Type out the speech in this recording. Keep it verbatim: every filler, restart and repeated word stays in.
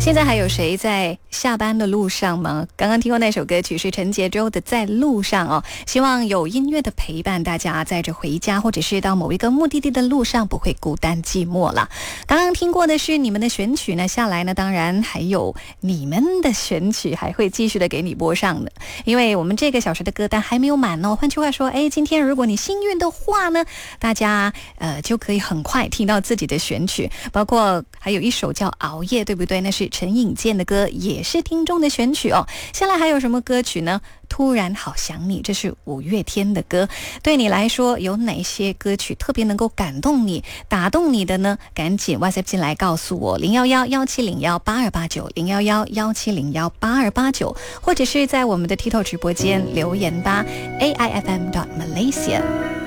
现在还有谁在下班的路上吗？刚刚听过那首歌曲是陈洁州的《在路上》哦，希望有音乐的陪伴大家在这回家或者是到某一个目的地的路上不会孤单寂寞了。刚刚听过的是你们的选曲呢，下来呢当然还有你们的选曲还会继续的给你播上的，因为我们这个小时的歌单还没有满哦。换句话说，哎，今天如果你幸运的话呢，大家呃就可以很快听到自己的选曲，包括还有一首叫《熬夜》，对不对？那是陈颖健的歌，也是听众的选曲哦。下来还有什么歌曲呢？突然好想你，这是五月天的歌。对你来说，有哪些歌曲特别能够感动你、打动你的呢？赶紧 WhatsApp 进来告诉我，零幺幺幺七零幺八二八九，零幺幺幺七零幺八二八九，或者是在我们的 TikTok 直播间留言吧 ，A I F M dot Malaysia。